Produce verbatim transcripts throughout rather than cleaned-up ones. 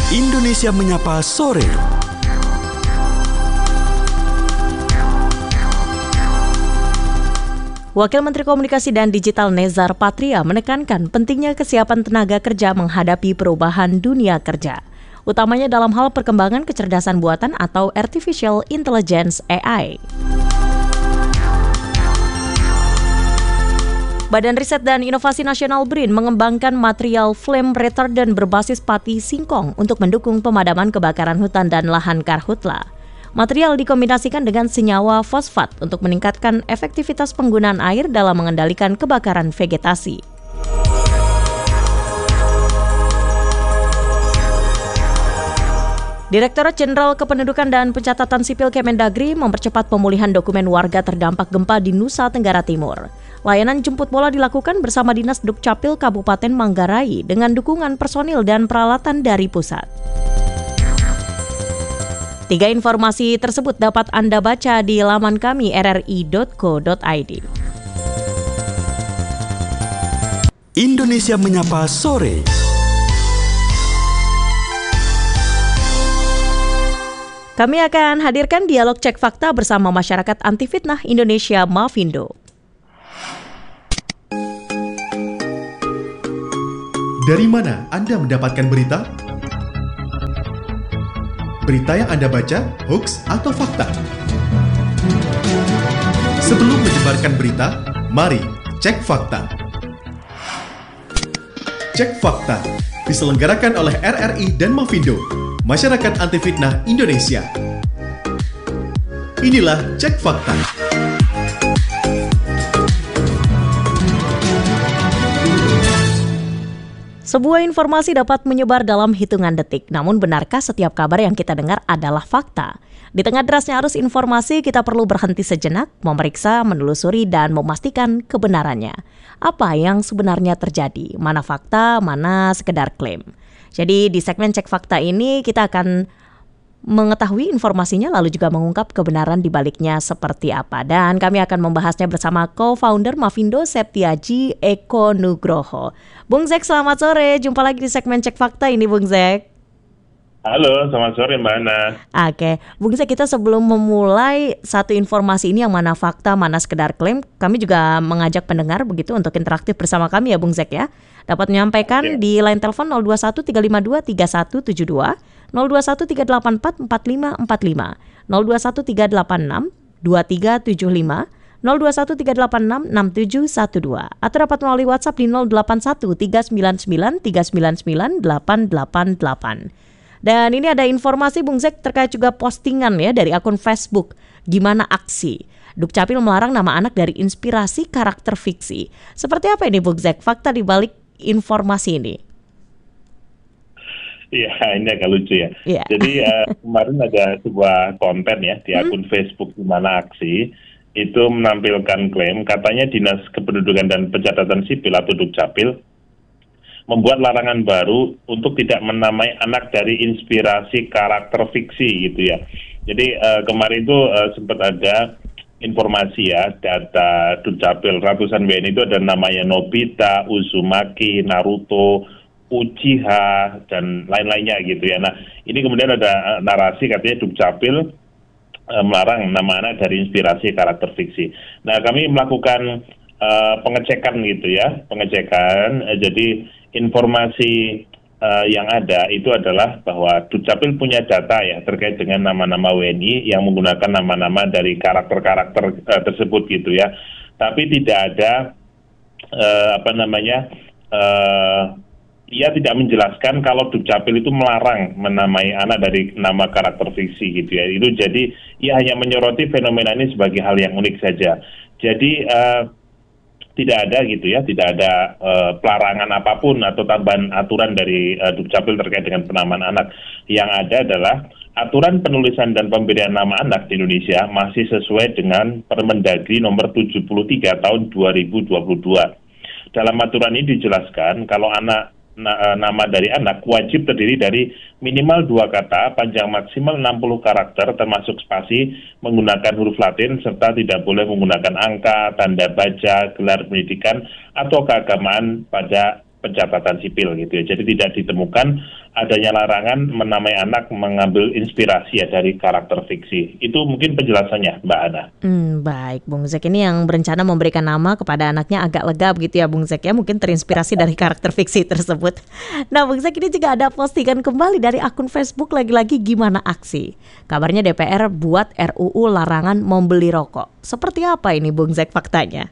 Indonesia Menyapa Sore. Wakil Menteri Komunikasi dan Digital Nezar Patria menekankan pentingnya kesiapan tenaga kerja menghadapi perubahan dunia kerja, utamanya dalam hal perkembangan kecerdasan buatan atau Artificial Intelligence A I. Badan Riset dan Inovasi Nasional B R I N mengembangkan material flame retardant berbasis pati singkong untuk mendukung pemadaman kebakaran hutan dan lahan karhutla. Material dikombinasikan dengan senyawa fosfat untuk meningkatkan efektivitas penggunaan air dalam mengendalikan kebakaran vegetasi. Direktorat Jenderal Kependudukan dan Pencatatan Sipil Kemendagri mempercepat pemulihan dokumen warga terdampak gempa di Nusa Tenggara Timur. Layanan jemput bola dilakukan bersama Dinas Dukcapil Kabupaten Manggarai dengan dukungan personil dan peralatan dari pusat. Tiga informasi tersebut dapat Anda baca di laman kami r r i dot co dot i d. Indonesia Menyapa Sore. Kami akan hadirkan dialog cek fakta bersama masyarakat anti fitnah Indonesia Mafindo. Dari mana Anda mendapatkan berita? Berita yang Anda baca, hoax atau fakta? Sebelum menyebarkan berita, mari cek fakta. Cek Fakta diselenggarakan oleh R R I dan Mafindo, Masyarakat Anti Fitnah Indonesia. Inilah Cek Fakta. Sebuah informasi dapat menyebar dalam hitungan detik, namun benarkah setiap kabar yang kita dengar adalah fakta? Di tengah derasnya arus informasi, kita perlu berhenti sejenak, memeriksa, menelusuri, dan memastikan kebenarannya. Apa yang sebenarnya terjadi? Mana fakta, mana sekedar klaim? Jadi di segmen Cek Fakta ini kita akan mengetahui informasinya lalu juga mengungkap kebenaran di baliknya seperti apa. Dan kami akan membahasnya bersama co-founder Mafindo Septiaji Eko Nugroho. Bung Zek, selamat sore. Jumpa lagi di segmen Cek Fakta ini, Bung Zek. Halo, selamat sore Mbak Ana. Oke, Bung Zek, kita sebelum memulai satu informasi ini yang mana fakta, mana sekedar klaim, kami juga mengajak pendengar begitu untuk interaktif bersama kami ya Bung Zek ya. Dapat menyampaikan Oke. Di line telepon nol dua satu tiga lima dua tiga satu tujuh dua, nol dua satu tiga delapan empat empat lima empat lima, nol dua satu tiga delapan enam dua tiga tujuh lima, nol dua satu tiga delapan enam enam tujuh satu dua, atau dapat melalui WhatsApp di nol delapan satu tiga sembilan sembilan tiga sembilan sembilan delapan delapan delapan. Dan ini ada informasi Bung Zek terkait juga postingan ya dari akun Facebook Gimana Aksi. Dukcapil melarang nama anak dari inspirasi karakter fiksi. Seperti apa ini Bung Zek? Fakta di balik informasi ini. Iya, ini agak lucu ya. Yeah. Jadi uh, kemarin ada sebuah konten ya di akun hmm. Facebook Gimana Aksi. Itu menampilkan klaim katanya Dinas Kependudukan dan Pencatatan Sipil atau Dukcapil membuat larangan baru untuk tidak menamai anak dari inspirasi karakter fiksi gitu ya. Jadi uh, kemarin itu uh, sempat ada informasi ya, data Dukcapil ratusan W N I itu ada namanya Nobita, Uzumaki, Naruto, Uchiha, dan lain-lainnya gitu ya. Nah ini kemudian ada uh, narasi katanya Dukcapil uh, melarang nama anak dari inspirasi karakter fiksi. Nah kami melakukan uh, pengecekan gitu ya, pengecekan uh, jadi informasi uh, yang ada itu adalah bahwa Dukcapil punya data ya terkait dengan nama-nama W N I yang menggunakan nama-nama dari karakter-karakter uh, tersebut gitu ya. Tapi tidak ada uh, apa namanya uh, ia tidak menjelaskan kalau Dukcapil itu melarang menamai anak dari nama karakter fiksi gitu ya. Itu jadi ia hanya menyoroti fenomena ini sebagai hal yang unik saja. Jadi uh, tidak ada gitu ya, tidak ada uh, pelarangan apapun atau tambahan aturan dari uh, Dukcapil terkait dengan penamaan anak. Yang ada adalah aturan penulisan dan pemberian nama anak di Indonesia masih sesuai dengan Permendagri nomor tujuh puluh tiga tahun dua ribu dua puluh dua. Dalam aturan ini dijelaskan kalau anak na, nama dari anak wajib terdiri dari minimal dua kata, panjang maksimal enam puluh karakter termasuk spasi, menggunakan huruf Latin, serta tidak boleh menggunakan angka, tanda baca, gelar pendidikan, atau keagamaan pada pencatatan sipil gitu ya. Jadi tidak ditemukan adanya larangan menamai anak mengambil inspirasi ya dari karakter fiksi. Itu mungkin penjelasannya, Mbak Ana. Hmm, baik, Bung Zek, ini yang berencana memberikan nama kepada anaknya agak lega begitu ya, Bung Zek ya, mungkin terinspirasi dari karakter fiksi tersebut. Nah, Bung Zek, ini juga ada postingan kembali dari akun Facebook lagi-lagi gimana aksi. Kabarnya D P R buat R U U larangan membeli rokok. Seperti apa ini, Bung Zek, faktanya?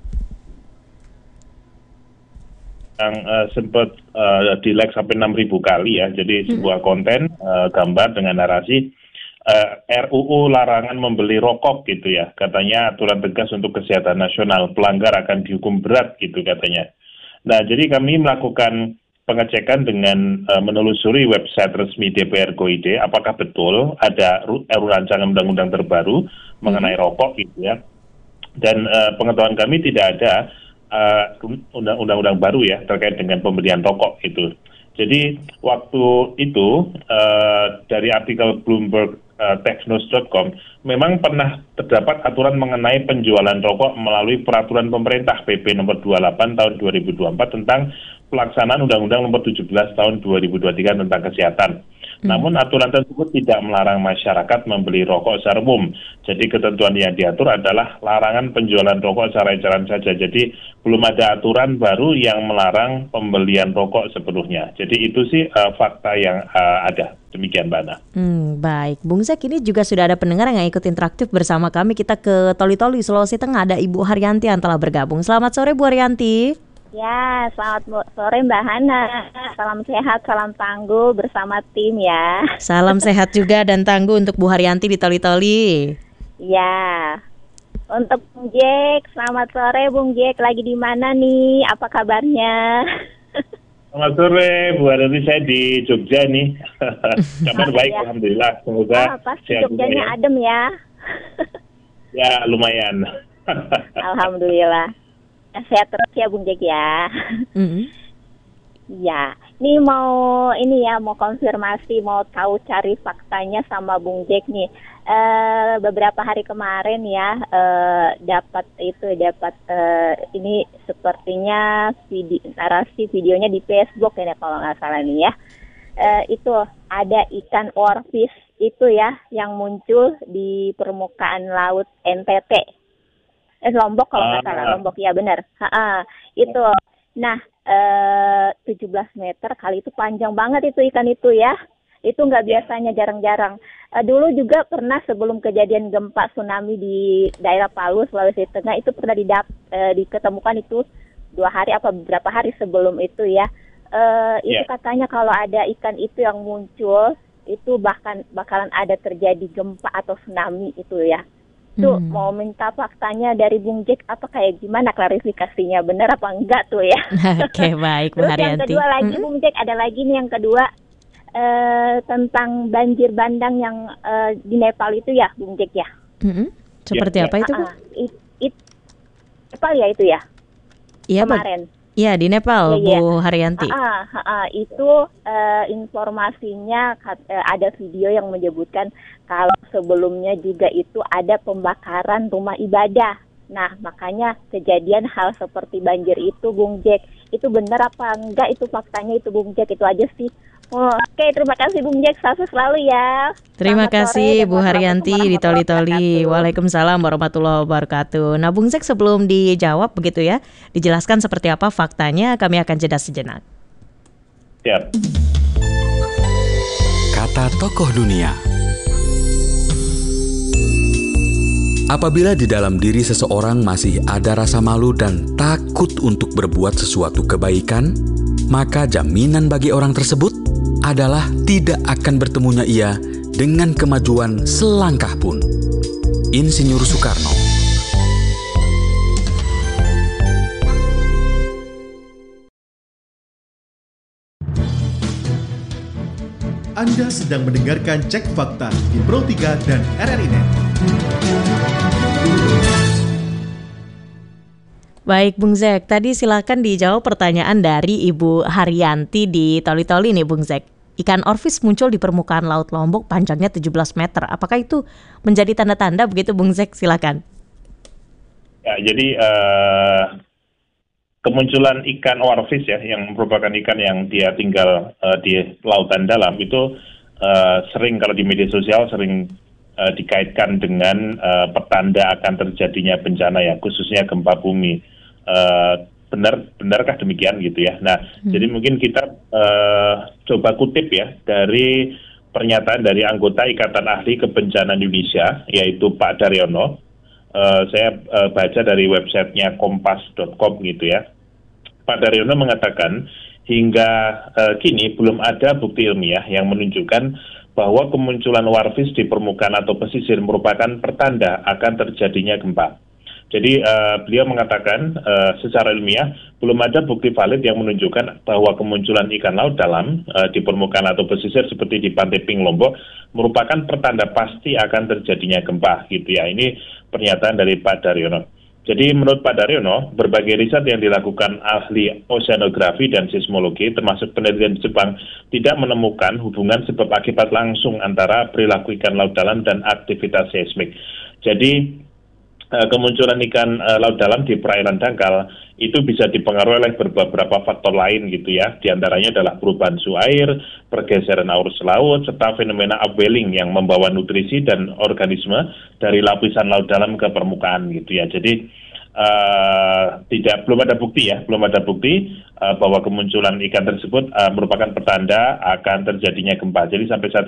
Yang uh, sempat uh, di-like sampai enam ribu kali ya. Jadi sebuah konten uh, gambar dengan narasi uh, R U U larangan membeli rokok gitu ya. Katanya aturan tegas untuk kesehatan nasional, pelanggar akan dihukum berat gitu katanya. Nah, jadi kami melakukan pengecekan dengan uh, menelusuri website resmi D P R Go I D apakah betul ada R U U rancangan undang-undang terbaru mengenai rokok gitu ya. Dan uh, pengetahuan kami tidak ada Uh, undang-undang baru ya terkait dengan pembelian rokok itu. Jadi waktu itu uh, dari artikel Bloomberg uh, Technews dot com memang pernah terdapat aturan mengenai penjualan rokok melalui peraturan pemerintah P P nomor dua puluh delapan tahun dua ribu dua puluh empat tentang pelaksanaan Undang-Undang nomor tujuh belas tahun dua ribu dua puluh tiga tentang kesehatan. Hmm. Namun aturan tersebut tidak melarang masyarakat membeli rokok secara umum. Jadi ketentuan yang diatur adalah larangan penjualan rokok secara eceran saja. Jadi belum ada aturan baru yang melarang pembelian rokok sepenuhnya. Jadi itu sih uh, fakta yang uh, ada. Demikian, Mbak Ana. Hmm, baik, Bung Zek, ini juga sudah ada pendengar yang ikut interaktif bersama kami. Kita ke Toli-Toli, Sulawesi Tengah, ada Ibu Haryanti yang telah bergabung. Selamat sore, Bu Haryanti. Ya, selamat sore Mbak Hana. Salam sehat, salam tangguh bersama tim ya. Salam sehat juga dan tangguh untuk Bu Haryanti di Toli-Toli. Ya, untuk Bung Jack, selamat sore Bung Jack. Lagi di mana nih? Apa kabarnya? Selamat sore, Bu Haryanti, saya di Jogja nih. Kabar baik, ya. Alhamdulillah. Semoga ah, pasti Jogjanya ya. Adem ya. Ya, lumayan. Alhamdulillah. Sehat terus ya Bung Jack ya. Mm-hmm. Ya, ini mau ini ya mau konfirmasi, mau tahu cari faktanya sama Bung Jack nih. Uh, beberapa hari kemarin ya uh, dapat itu dapat uh, ini sepertinya video, narasi videonya di Facebook ya kalau nggak salah nih ya. Uh, itu ada ikan orfish itu ya yang muncul di permukaan laut N T T. Eh, Lombok kalau nggak salah, Lombok ya benar. Ha-ha, itu. Nah, eh, tujuh belas meter kali itu panjang banget itu ikan itu ya. Itu nggak biasanya, jarang-jarang. Eh, dulu juga pernah sebelum kejadian gempa tsunami di daerah Palu, Sulawesi Tengah itu pernah didap, eh, diketemukan itu dua hari apa beberapa hari sebelum itu ya. Eh, itu yeah. Katanya kalau ada ikan itu yang muncul itu bahkan bakalan ada terjadi gempa atau tsunami itu ya. Tuh hmm. mau minta faktanya dari Bung Jack apa kayak gimana klarifikasinya, benar apa enggak tuh ya. Oke, okay, baik Bu Terus Haryanti. Yang kedua lagi hmm. Bung Jack ada lagi nih yang kedua eh, tentang banjir bandang yang eh, di Nepal itu ya Bung Jack ya. Hmm. Seperti ya. apa itu Bu? Uh, it, it, Nepal ya itu ya. Iya kemarin. Iya di Nepal ya, Bu ya. Haryanti. Uh, uh, uh, itu uh, informasinya uh, ada video yang menyebutkan kalau sebelumnya juga itu ada pembakaran rumah ibadah. Nah makanya kejadian hal seperti banjir itu Bung Jack. Itu benar apa enggak itu faktanya itu Bung Jack, itu aja sih. Oh, Oke okay, terima kasih Bung Jack, sukses selalu ya. Terima Selamat kasih sore, Bu Haryanti di Toli-Toli. Waalaikumsalam warahmatullahi wabarakatuh. Nah Bung Jack sebelum dijawab begitu ya, dijelaskan seperti apa faktanya, kami akan jeda sejenak. Siap. Kata tokoh dunia. Apabila di dalam diri seseorang masih ada rasa malu dan takut untuk berbuat sesuatu kebaikan, maka jaminan bagi orang tersebut adalah tidak akan bertemunya ia dengan kemajuan selangkah pun. Insinyur Soekarno. Anda sedang mendengarkan Cek Fakta di Pro tiga dan R R I Net. Baik Bung Zek, tadi silakan dijawab pertanyaan dari Ibu Haryanti di Toli-Toli nih Bung Zek. Ikan orfish muncul di permukaan laut Lombok panjangnya tujuh belas meter. Apakah itu menjadi tanda-tanda begitu Bung Zek? Silakan. Ya, jadi uh, kemunculan ikan warfish ya, yang merupakan ikan yang dia tinggal uh, di lautan dalam itu uh, sering kalau di media sosial sering uh, dikaitkan dengan uh, pertanda akan terjadinya bencana ya, khususnya gempa bumi. Uh, benar benarkah demikian gitu ya? Nah, hmm. jadi mungkin kita uh, coba kutip ya dari pernyataan dari anggota Ikatan Ahli Kebencanaan Indonesia, yaitu Pak Daryono. Uh, saya uh, baca dari websitenya kompas dot com gitu ya. Pak Daryono mengatakan hingga uh, kini belum ada bukti ilmiah yang menunjukkan bahwa kemunculan warfish di permukaan atau pesisir merupakan pertanda akan terjadinya gempa. Jadi uh, beliau mengatakan uh, secara ilmiah belum ada bukti valid yang menunjukkan bahwa kemunculan ikan laut dalam uh, di permukaan atau pesisir seperti di Pantai Pink Lombok merupakan pertanda pasti akan terjadinya gempa gitu ya. Ini pernyataan dari Pak Daryono. Jadi menurut Pak Daryono, berbagai riset yang dilakukan ahli oceanografi dan seismologi termasuk penelitian di Jepang tidak menemukan hubungan sebab akibat langsung antara perilaku ikan laut dalam dan aktivitas seismik. Jadi Uh, kemunculan ikan uh, laut dalam di perairan dangkal itu bisa dipengaruhi oleh beberapa faktor lain gitu ya. Di antaranya adalah perubahan suhu air, pergeseran arus laut, serta fenomena upwelling yang membawa nutrisi dan organisme dari lapisan laut dalam ke permukaan gitu ya. Jadi uh, tidak belum ada bukti ya, belum ada bukti uh, bahwa kemunculan ikan tersebut uh, merupakan pertanda akan terjadinya gempa. Jadi sampai saat